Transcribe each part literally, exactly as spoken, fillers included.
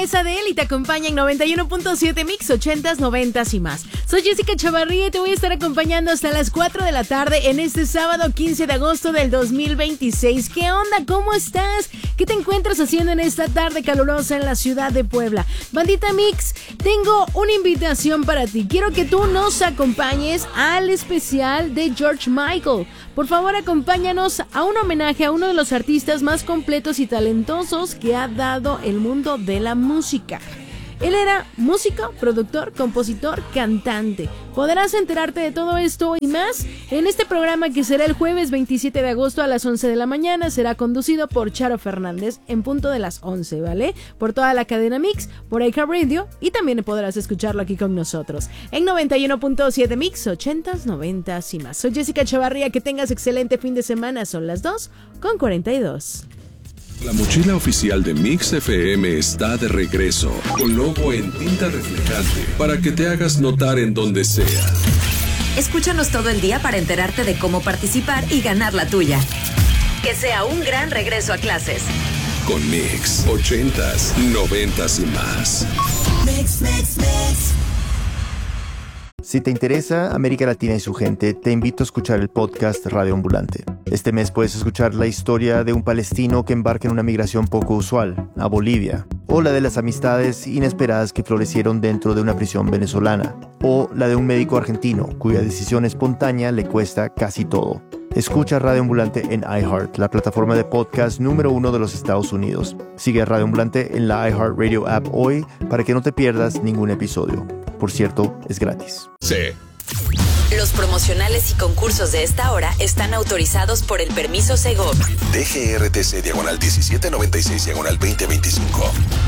es Adele y te acompaña en noventa y uno punto siete Mix, ochentas, noventas y más. Soy Jessica Chavarría y te voy a estar acompañando hasta las cuatro de la tarde en este sábado quince de agosto del dos mil veintiséis. ¿Qué onda? ¿Cómo estás? ¿Qué te encuentras haciendo en esta tarde calurosa en la ciudad de Puebla? Bandita Mix, tengo una invitación para ti. Quiero que tú nos acompañes al especial de George Michael. Por favor, acompáñanos a un homenaje a uno de los artistas más completos y talentosos que ha dado el mundo de la música. Él era músico, productor, compositor, cantante. Podrás enterarte de todo esto y más en este programa que será el jueves veintisiete de agosto a las once de la mañana. Será conducido por Charo Fernández en punto de las once, ¿vale? Por toda la cadena Mix, por iHeartRadio, y también podrás escucharlo aquí con nosotros en noventa y uno punto siete Mix, ochentas, noventas y más. Soy Jessica Chavarría, que tengas excelente fin de semana. Son las dos con cuarenta y dos. La mochila oficial de Mix F M está de regreso, con logo en tinta reflejante, para que te hagas notar en donde sea. Escúchanos todo el día para enterarte de cómo participar y ganar la tuya. Que sea un gran regreso a clases. Con Mix, ochentas, noventas y más. Mix, mix, mix. Si te interesa América Latina y su gente, te invito a escuchar el podcast Radio Ambulante. Este mes puedes escuchar la historia de un palestino que embarca en una migración poco usual, a Bolivia, o la de las amistades inesperadas que florecieron dentro de una prisión venezolana, o la de un médico argentino cuya decisión espontánea le cuesta casi todo. Escucha Radio Ambulante en iHeart, la plataforma de podcast número uno de los Estados Unidos. Sigue a Radio Ambulante en la iHeartRadio app hoy para que no te pierdas ningún episodio. Por cierto, es gratis. Sí. Los promocionales y concursos de esta hora están autorizados por el permiso Segov. D G R T C diagonal diecisiete noventa y seis diagonal veinte veinticinco.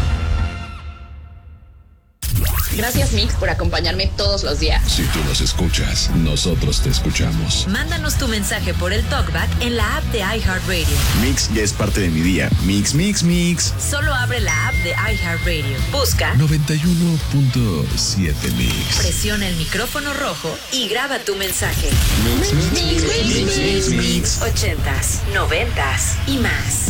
Gracias, Mix, por acompañarme todos los días. Si tú nos escuchas, nosotros te escuchamos. Mándanos tu mensaje por el TalkBack en la app de iHeartRadio. Mix ya es parte de mi día. Mix, mix, mix. Solo abre la app de iHeartRadio. Busca noventa y uno punto siete Mix. Presiona el micrófono rojo y graba tu mensaje. Mix, mix, mix, mix, mix, mix. Ochentas, noventas y más.